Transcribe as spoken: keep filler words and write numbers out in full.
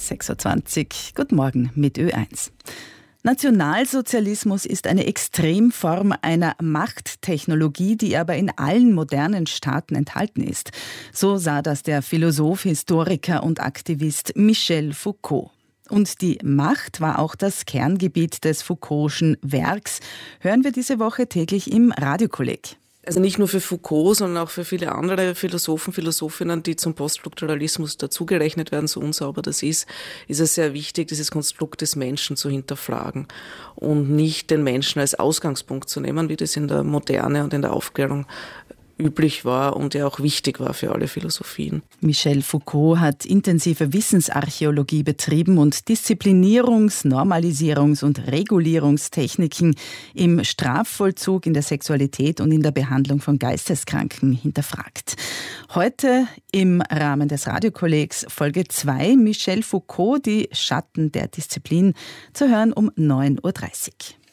sechs Uhr zwanzig. Guten Morgen mit Ö eins. Nationalsozialismus ist eine Extremform einer Machttechnologie, die aber in allen modernen Staaten enthalten ist. So sah das der Philosoph, Historiker und Aktivist Michel Foucault. Und die Macht war auch das Kerngebiet des Foucault'schen Werks. Hören wir diese Woche täglich im Radiokolleg. Also nicht nur für Foucault, sondern auch für viele andere Philosophen, Philosophinnen, die zum Poststrukturalismus dazugerechnet werden, so unsauber das ist, ist es sehr wichtig, dieses Konstrukt des Menschen zu hinterfragen und nicht den Menschen als Ausgangspunkt zu nehmen, wie das in der Moderne und in der Aufklärung üblich war und ja auch wichtig war für alle Philosophien. Michel Foucault hat intensive Wissensarchäologie betrieben und Disziplinierungs-, Normalisierungs- und Regulierungstechniken im Strafvollzug, in der Sexualität und in der Behandlung von Geisteskranken hinterfragt. Heute im Rahmen des Radiokollegs Folge zwei, Michel Foucault, die Schatten der Disziplin, zu hören um neun Uhr dreißig.